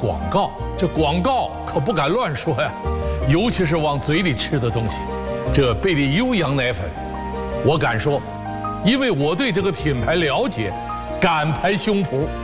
广告，这广告可不敢乱说呀，尤其是往嘴里吃的东西。这贝利优羊奶粉，我敢说，因为我对这个品牌了解，敢拍胸脯。